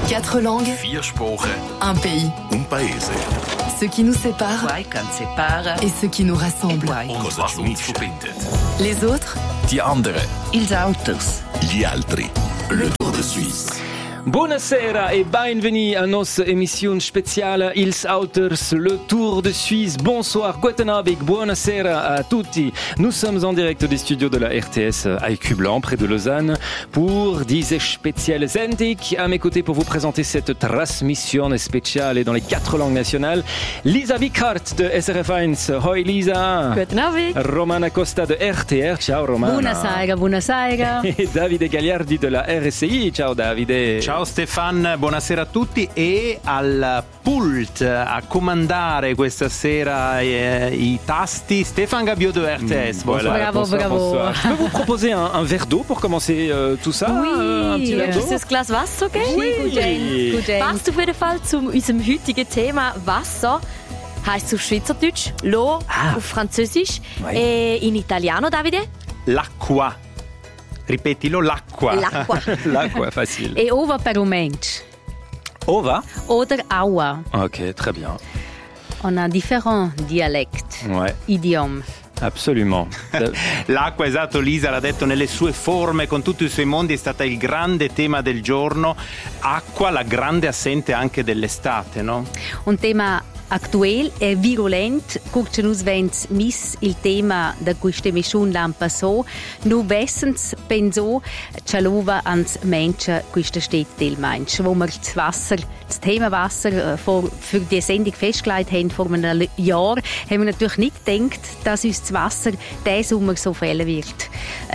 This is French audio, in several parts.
4 langues, 4 Sprachen, un pays. un paese. Ce qui nous sépare et ce qui nous rassemble. Und was uns verbindet. Les autres, Die anderen. Ils Autos. Gli altri. Le Tour de Suisse. Buonasera e benvenuti a nostra emissione speciale Ils Auters, le Tour de Suisse. Bonsoir, guten Abend, buonasera à tutti. Nous sommes en direct des studios de la RTS à Écublanc, près de Lausanne, pour diese spezielle Sendung. À mes côtés pour vous présenter cette transmission spéciale dans les 4 langues nationales, Lisa Wickhardt de SRF1. Hoi Lisa. Guten Abend. Romana Costa de RTR. Ciao Romana. Buonasera. E Davide Gagliardi de la RSI. Ciao Davide. Ciao Stefan, buonasera a tutti e al pult a comandare questa sera i tasti Stefan Gabiot de RTS. Voilà, Bravo. bonsoir. Je peux vous proposer un verre d'eau pour commencer tout ça? Un petit verre d'eau? Ist das Glas Wasser, okay? Oui. Gut. Passt auf jeden Fall zu unserem heutigen Thema Wasser. Heißt auf Schweizerdeutsch L'eau, auf Französisch, in Italiano, Davide? L'acqua. Ripetilo, l'acqua. L'acqua, facile. E ova per un mensch. Ova? Oder aua. Ok, très bien. On a différents dialectes, Ouais, idiomes. absolument. L'acqua, esatto, Lisa l'ha detto nelle sue forme, con tutti i suoi mondi, è stata il grande tema del giorno. Acqua, la grande assente anche dell'estate, no? Un tema actuel e virulent, curcenus vens mis il tema da questa emissione l'anno passato, nu vessens penso cialova ans Menschen questa steht del Mensch, wo wir das Thema Wasser für die Sendung festgelegt haben vor einem Jahr, haben wir natürlich nicht gedacht, dass uns das Wasser diesen Sommer so fehlen wird.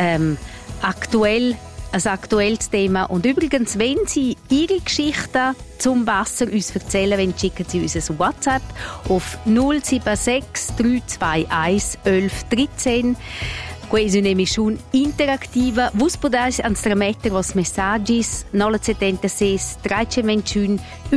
Aktuell ein aktuelles Thema. Und übrigens, wenn Sie Ihre Geschichten zum Wasser uns erzählen wollen, schicken Sie uns ein WhatsApp auf 076 321 11 13. Questa è un'emissione interattiva. Vos podais ans trametter vos messaggis 976 321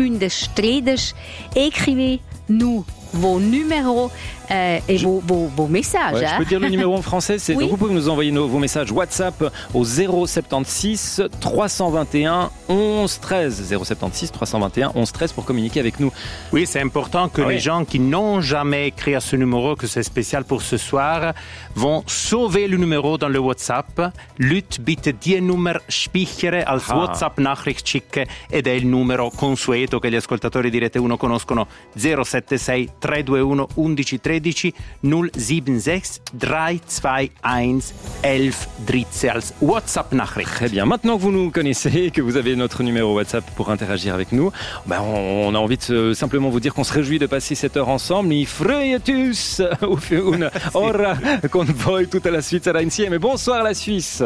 11 écrivez nous vos numéros et vos messages. Ouais, je peux dire le numéro en français, c'est Oui. donc vous pouvez nous envoyer vos messages WhatsApp au 076 321 11 13. 076 321 11 13 pour communiquer avec nous. Oui, c'est important que les gens qui n'ont jamais écrit à ce numéro, que c'est spécial pour ce soir, vont sauver le numéro dans le WhatsApp. Lut bitte die Nummer spichere als WhatsApp-Nachricht schicke ed è il numero consueto che gli ascoltatori di Rete 1 conoscono, 076 321 11 13 076 321 11 13 als WhatsApp-Nachricht. Très bien. Maintenant que vous nous connaissez, que vous avez notre numéro WhatsApp pour interagir avec nous, on a envie de simplement vous dire qu'on se réjouit de passer cette heure ensemble. Ich freue tous auf une ora con voi tutta la Svizzera insieme. Bonsoir la Suisse.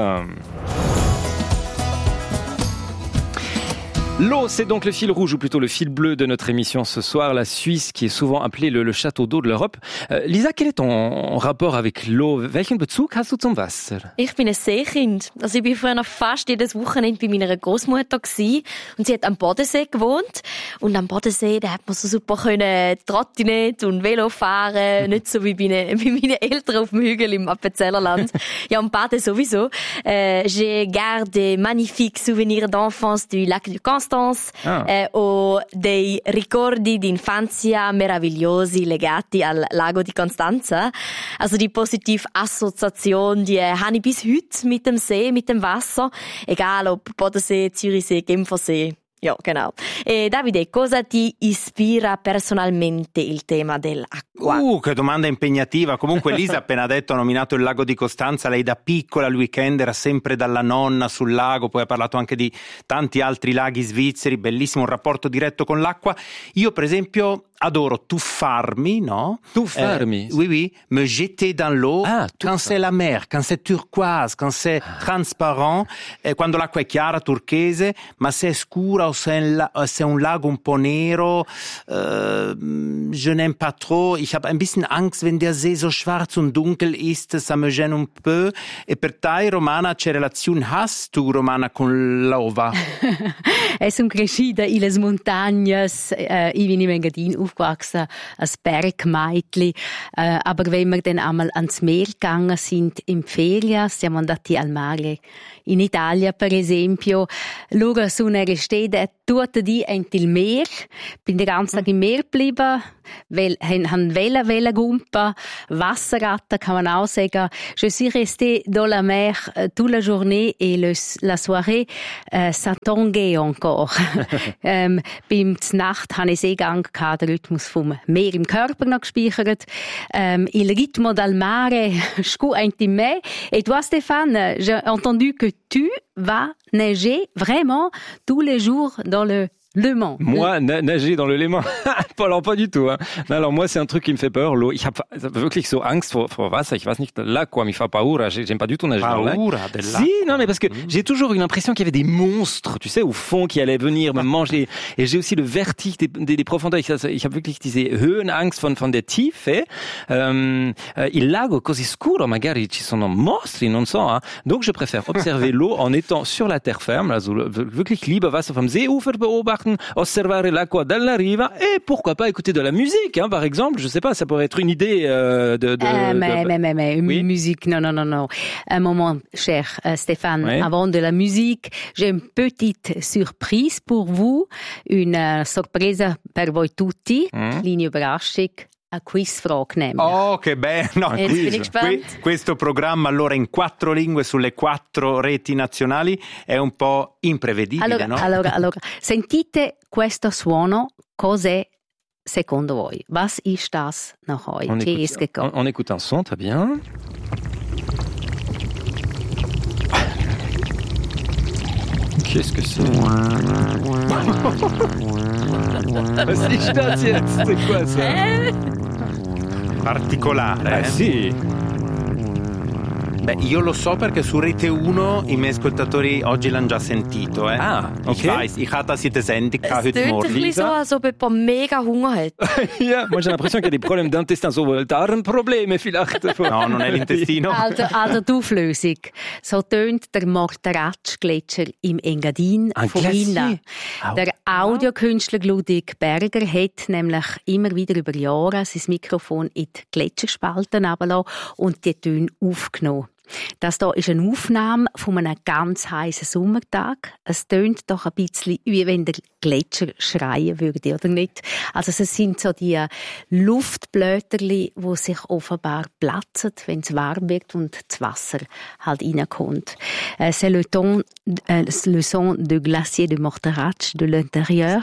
L'eau, c'est donc le fil rouge, ou plutôt le fil bleu de notre émission ce soir, la Suisse, qui est souvent appelée le château d'eau de l'Europe. Lisa, quel est ton rapport avec l'eau? Welchen Bezug hast du zum Wasser? Ich bin ein Seekind. Also ich war früher noch fast jedes Wochenende bei meiner Großmutter gsi und sie hat am Bodensee gewohnt. Und am Bodensee, da hat man so super können Trottinett und Velo fahren, nicht so wie bei meinen Eltern auf dem Hügel im Appenzellerland. Ja, und Baden sowieso. J'ai gardé magnifiques souvenirs d'enfance du lac du Constance o dei ricordi di infanzia meravigliosi legati al lago di Constanza. Also die positive Assoziation, die habe ich bis heute mit dem See, mit dem Wasser. Egal ob Bodensee, Zürichsee, Genfersee. Ja, genau. Davide, cosa ti ispira personalmente il tema dell'acqua? Che domanda impegnativa. Comunque Lisa ha appena detto, ha nominato il lago di Costanza. Lei da piccola al weekend era sempre dalla nonna sul lago, poi ha parlato anche di tanti altri laghi svizzeri, bellissimo, un rapporto diretto con l'acqua. Io per esempio adoro tuffarmi, no? Tuffarmi? Oui, me jeter dans l'eau quand c'est la mer, quand c'est turquoise, quand c'est transparent, quando l'acqua è chiara, turchese, ma se è scura o se è un lago un po' nero, je n'aime pas trop. Ich habe ein bisschen Angst, wenn der See so schwarz und dunkel ist, ça me gêne un peu. E per te, Romana, che relazione hast tu, Romana, con l'ova? Es un crescita in les montagnes, i vini Mengadin aufgewachsen als Bergmeitli. Aber wenn wir dann einmal ans Meer gegangen sind in Ferien, siamo andati al mare in Italia per esempio, loro su una stede tutta di il Meer, bin den ganzen Tag im Meer geblieben, weil han Wellen gumpa, Wasserratten kann man auch sagen. Je suis restée dans la mer toute la journée et la soirée, ça tanguait encore. Beim Nacht hatte ich Seegang, den Rhythmus vom Meer im Körper noch gespeichert. Il ritmo dal mare, scu intime. Et toi, Stéphane, j'ai entendu que tu vas neiger vraiment tous les jours dans le Léman. Moi, nager dans le Léman? Alors, pas du tout. Hein. Alors, moi, c'est un truc qui me fait peur, l'eau. Ich habe wirklich so Angst vor Wasser. Ich weiß nicht, là, quoi, mi fa paura. J'aime pas du tout nager dans le lac. Si, non, mais parce que j'ai toujours eu l'impression qu'il y avait des monstres, tu sais, au fond, qui allaient venir me manger. Et j'ai aussi le vertige des profondeurs. Ich habe wirklich diese Höhenangst von der Tiefe. Il lago così scuro, magari ci sono mostri, non so. Hein. Donc, je préfère observer l'eau en étant sur la terre ferme, also wirklich lieber Wasser vom Seeufer beobachten, osservare l'acqua dalla riva et pourquoi pas écouter de la musique, hein, par exemple. Je sais pas, ça pourrait être une idée mais musique, non. Un moment, cher Stéphane, oui. Avant de la musique, j'ai une petite surprise pour vous, une sorpresa per voi tutti, kleine Überraschung. A quizfrage nehmen. Oh, che bello! Questo programma allora in 4 lingue sulle 4 reti nazionali è un po' imprevedibile, no? Allora, sentite questo suono, cos'è secondo voi? Was ist das nach euch? On écoute un son, très bien. Qu'est-ce que c'est? Was ist das jetzt? C'est quoi ça? Particolare, sì. Beh, io lo so perché su Rete 1 i miei ascoltatori oggi l'hanno già sentito. Ah, okay. Ich weiss, ich hatte das in der Sendung heute Morgen. Es klingt so, als ob jemand mega Hunger hat. Ja, moi j'ai l'impression qu'il y a des problèmes d'intestin, so Darmprobleme vielleicht. No, non è l'intestino. Also die Auflösung. So tönt der Morteratsch-Gletscher im Engadin von Vinna. Der Audiokünstler Ludwig Berger hat nämlich immer wieder über Jahre sein Mikrofon in die Gletscherspalten runtergelassen und die Töne aufgenommen. Das hier ist eine Aufnahme von einem ganz heißen Sommertag. Es tönt doch ein bisschen, wie wenn der Gletscher schreien würde, oder nicht? Also es sind so die Luftblätterli, die sich offenbar platzen, wenn es warm wird und das Wasser halt reinkommt. C'est le son de glacier de Morteratsch de l'intérieur.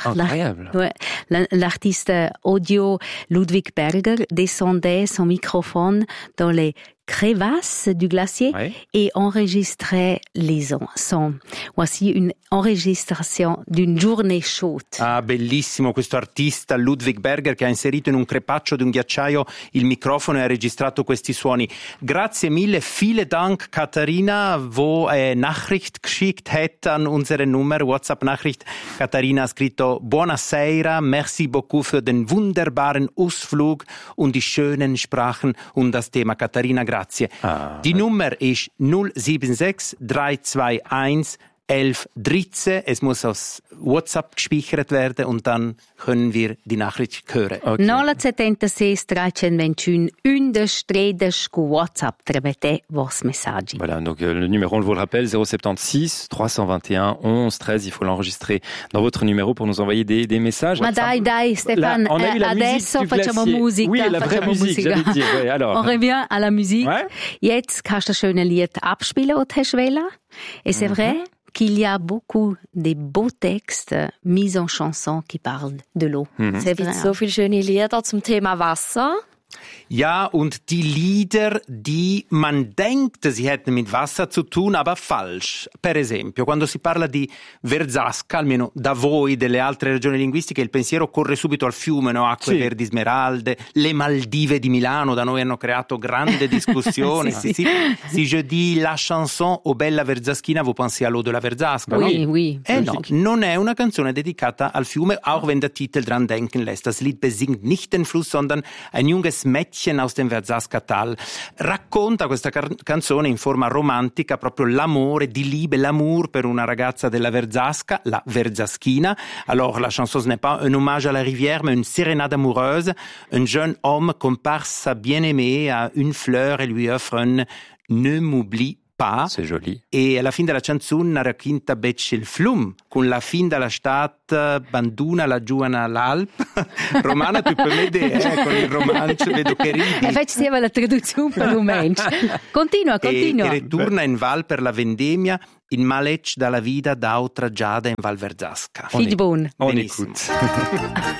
L'artiste audio Ludwig Berger descendait son microphone dans les crevasses du glacier et enregistrait les sons. Voici une enregistration d'une journée chaude. Ah, bellissimo questo artista Ludwig Berger che ha inserito in un crepaccio di un ghiacciaio il microfono e ha registrato questi suoni. Grazie mille, vielen Dank Katharina, wo Nachricht geschickt hat an unsere Nummer, WhatsApp-Nachricht. Katharina ha scritto Buonasera, merci beaucoup für den wunderbaren Ausflug und die schönen Sprachen und das Thema. Katharina, grazie. Die Nummer ist 076 321 1113. Es muss aus WhatsApp gespeichert werden und dann können wir die Nachricht hören. Okay. 076 321 1113 WhatsApp tramite vos messaggi. Voilà, donc le numéro, on vous le rappelle, 076 321 11 13. Il faut l'enregistrer dans votre numéro pour nous envoyer des messages. Ma dai, Stéphane, adesso facciamo musica. Oui, la vraie musique, j'allais dire. Ouais, alors. On revient à la musique. Ouais? Jetzt kannst du das schöne Lied abspielen, das du hast wollen. Et c'est vrai qu'il y a beaucoup de beaux textes mis en chanson qui parlent de l'eau. Es gibt so viele schöne Lieder zum Thema Wasser. Ja, und die Lieder, die man denkt, sie hätten mit Wasser zu tun, aber falsch. Per esempio, quando si parla di Verzasca, almeno da voi delle altre regioni linguistiche, il pensiero corre subito al fiume, no? Acque verdi smeralde, le Maldive di Milano, da noi hanno creato grande discussione. Si je dis la chanson O Bella Verzaschina, vous pensez à l'eau de la Verzasca, no? Oui. No, non è una canzone dedicata al fiume, auch wenn der Titel dran denken lässt. Das Lied besingt nicht den Fluss, sondern ein junges Mädchen aus dem Verzasca-Tal. Racconta questa canzone in forma romantica proprio l'amore di Liebe, l'amour per una ragazza della Verzasca, la Verzaschina. Alors la chanson ce n'est pas un hommage à la rivière mais une sérénade amoureuse. Un jeune homme compare sa bien-aimée à une fleur et lui offre un Ne m'oublie pas. C'est joli. E alla fine della canzone racconta il flum, con la fine della stat banduna la giovane all'Alp. Romana, tu puoi vedere, con il romanzo, vedo che ridi. Facci la traduzione per romanzo. Continua. E ritorna in Val per la vendemmia, in malec dalla vita da outra giada in Val Verzasca. Fid buon. On écoute.